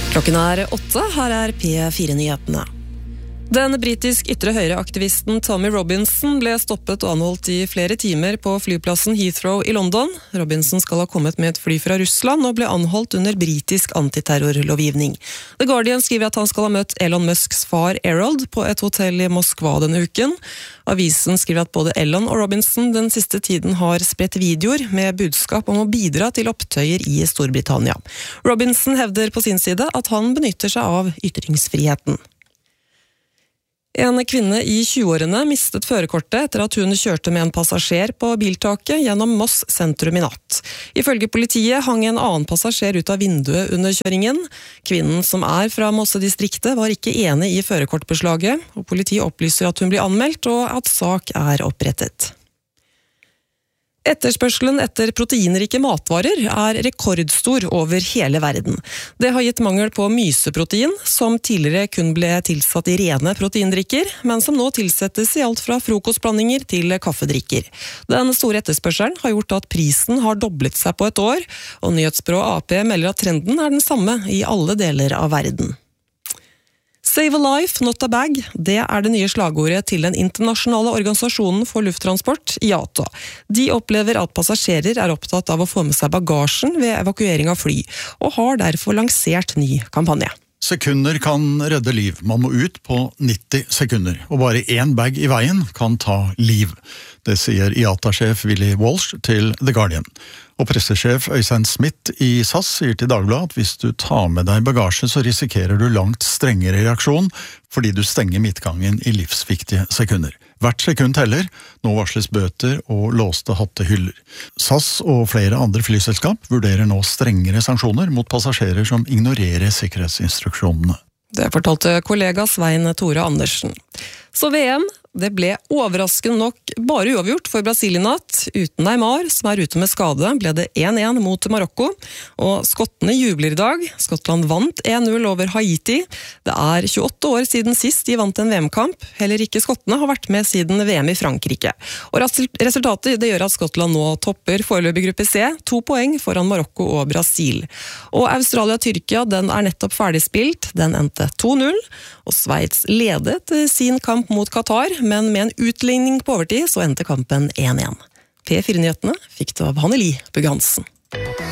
Klokken 8, her P4-nyhetene. Den britisk ytre høyre-aktivisten Tommy Robinson ble stoppet og anholdt i flere timer på flyplassen Heathrow i London. Robinson skal ha kommet med et fly fra Russland og ble anholdt under britisk antiterrorlovgivning. The Guardian skriver at han skal ha møtt Elon Musks far Harold på et hotell i Moskva denne uken. Avisen skriver at både Elon og Robinson den siste tiden har spredt videoer med budskap om å bidra til opptøyer i Storbritannia. Robinson hevder på sin side at han benytter seg av ytringsfriheten. En kvinne i 20-årene mistet førerkortet etter at hun kjørte med en passasjer på biltaket gjennom Moss sentrum i natt. Ifølge politiet hang en annen passasjer ut av vinduet under kjøringen. Kvinnen, som fra Mosse-distriktet, var ikke enig i førerkortbeslaget, og politiet opplyser at hun blir anmeldt og at sak opprettet. Etterspørselen etter proteinrike matvarer rekordstor over hele verden. Det har gitt mangel på myseprotein, som tidligere kun ble tilsatt i rene proteindrikker, men som nå tilsettes i alt fra frokostblandinger til kaffedrikker. Den store etterspørselen har gjort at prisen har doblet seg på et år, og nyhetsbyrået AP melder at trenden den samme i alle deler av verden. Save a life, not a bag, det det nye slagordet til den internasjonale organisasjonen for lufttransport, IATA. De opplever at passasjerer opptatt av å få med seg bagasjen ved evakuering av fly, og har derfor lansert ny kampanje. Sekunder kan redde liv. Man må ut på 90 sekunder, og bare én bag i veien kan ta liv. Det sier IATA-sjef Willy Walsh til The Guardian. Og pressesjef Øystein Smith i SAS sier til Dagbladet at hvis du tar med deg bagasje, så risikerer du langt strengere reaksjon, fordi du stenger midtgangen i livsviktige sekunder. Hvert sekund teller, nå varsles bøter og låste hattehyller. SAS og flere andre flyselskap vurderer nå strengere sanksjoner mot passasjerer som ignorerer sikkerhetsinstruksjonene. Det fortalte kollega Svein Tore Andersen. Så VM, det ble overraskende nok bare uavgjort for Brasil i natt. Uten Neymar, som ute med skade, ble det 1-1 mot Marokko. Og skottene jubler i dag. Skottland vant 1-0 over Haiti. Det 28 år siden sist de vant en VM-kamp. Heller ikke skottene har vært med siden VM i Frankrike. Og resultatet det gjør at Skottland nå topper foreløpig gruppe C, 2 poeng foran Marokko og Brasil. Og Australia-Tyrkia, den nettopp ferdigspilt. Den endte 2-0, og Sveits ledet sin kamp mot Qatar, men med en utligning på overtid så endte kampen 1-1. P4-nyhetene fikk du av Hanneli Bugge Hansen.